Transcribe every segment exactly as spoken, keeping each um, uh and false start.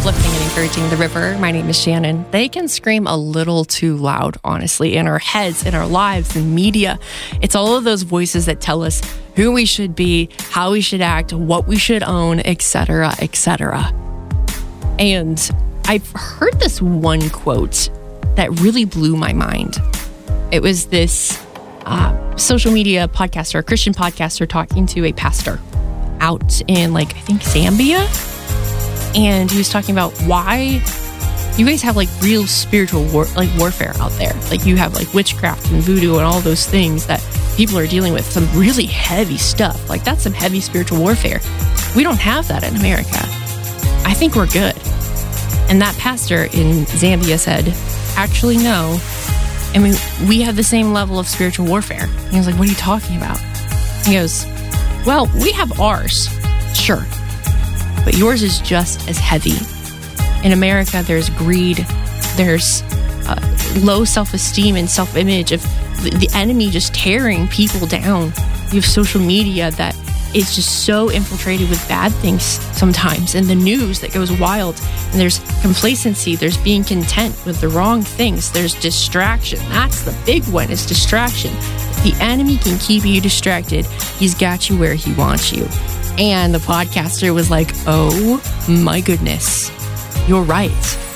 uplifting and encouraging the river. My name is Shannon. They can scream a little too loud, honestly, in our heads, in our lives, in media. It's all of those voices that tell us who we should be, how we should act, what we should own, et cetera, et cetera. And I've heard this one quote that really blew my mind. It was this uh, social media podcaster, a Christian podcaster, talking to a pastor out in, like, I think Zambia. And he was talking about why you guys have, like, real spiritual war, like warfare out there. Like, you have, like, witchcraft and voodoo and all those things that people are dealing with. Some really heavy stuff. Like, that's some heavy spiritual warfare. We don't have that in America. I think we're good. And that pastor in Zambia said, actually, no. I mean, we have the same level of spiritual warfare. And he was like, what are you talking about? He goes, well, we have ours, sure. But yours is just as heavy. In America, there's greed. There's uh, low self-esteem and self-image of the, the enemy just tearing people down. You have social media that is just so infiltrated with bad things sometimes, and the news that goes wild. And there's complacency. There's being content with the wrong things. There's distraction. That's the big one, is distraction. If the enemy can keep you distracted, he's got you where he wants you. And the podcaster was like, oh my goodness, you're right.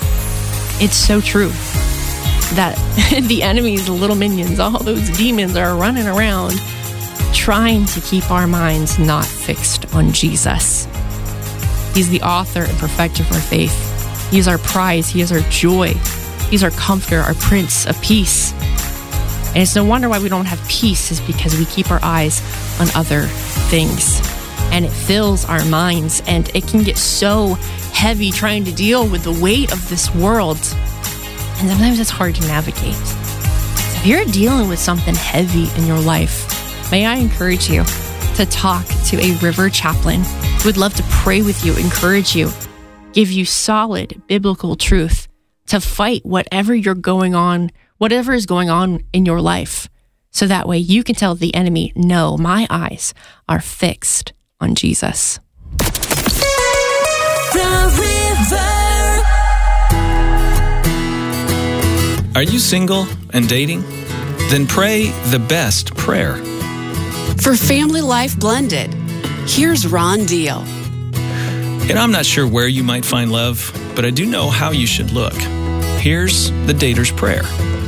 It's so true that the enemy's little minions, all those demons, are running around trying to keep our minds not fixed on Jesus. He's the author and perfecter of our faith. He is our prize. He is our joy. He's our comforter, our prince of peace. And it's no wonder why we don't have peace, is because we keep our eyes on other things. And it fills our minds, and it can get so heavy trying to deal with the weight of this world. And sometimes it's hard to navigate. So if you're dealing with something heavy in your life, may I encourage you to talk to a River chaplain who would love to pray with you, encourage you, give you solid biblical truth to fight whatever you're going on, whatever is going on in your life. So that way you can tell the enemy, no, my eyes are fixed on Jesus. Are you single and dating? Then pray the best prayer. For Family Life Blended, here's Ron Deal. And I'm not sure where you might find love, but I do know how you should look. Here's the dater's prayer.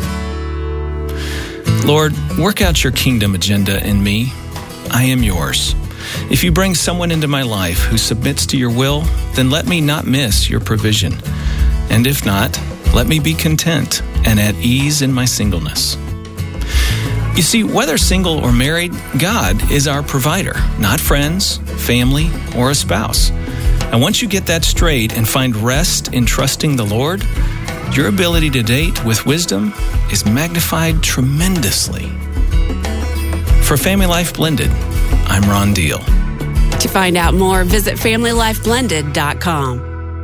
Lord, work out your kingdom agenda in me. I am yours. If you bring someone into my life who submits to your will, then let me not miss your provision. And if not, let me be content and at ease in my singleness. You see, whether single or married, God is our provider, not friends, family, or a spouse. And once you get that straight and find rest in trusting the Lord, your ability to date with wisdom is magnified tremendously. For Family Life Blended, I'm Ron Deal. To find out more, visit family life blended dot com.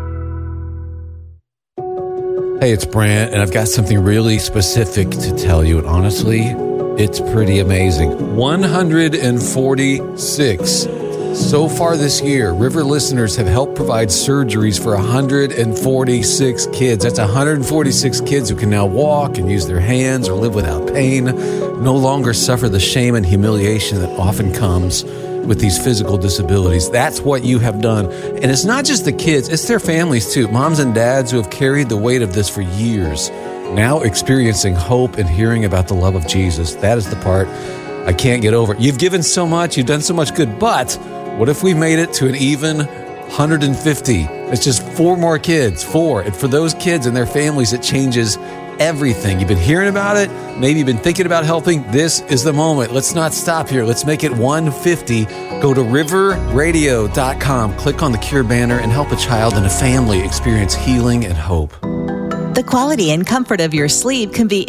Hey, it's Brant, and I've got something really specific to tell you. And honestly, it's pretty amazing. one hundred forty-six. So far this year, River listeners have helped provide surgeries for one hundred forty-six kids. That's one hundred forty-six kids who can now walk and use their hands or live without pain, no longer suffer the shame and humiliation that often comes with these physical disabilities. That's what you have done. And it's not just the kids, it's their families too. Moms and dads who have carried the weight of this for years, now experiencing hope and hearing about the love of Jesus. That is the part I can't get over. You've given so much, you've done so much good, but what if we made it to an even one hundred fifty? It's just four more kids, four. And for those kids and their families, it changes everything. You've been hearing about it. Maybe you've been thinking about helping. This is the moment. Let's not stop here. Let's make it one hundred fifty. Go to river radio dot com, click on the Cure banner, and help a child and a family experience healing and hope. The quality and comfort of your sleep can be